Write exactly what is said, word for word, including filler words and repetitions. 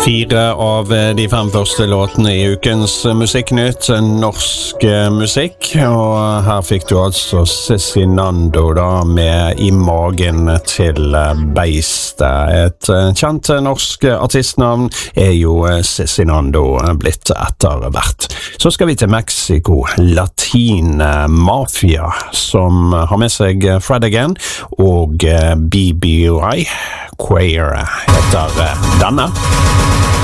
Fire av de fem første låtene i ukens Musikknytt, norsk musikk, og her fikk du altså Cezinando da med I magen til beistet. Et kjent norsk artistnavn er jo Cezinando blitt etter hvert. Så skal vi til Mexico, Latin Mafia, som har med seg Fred Again og B B Y. Queer heter denne.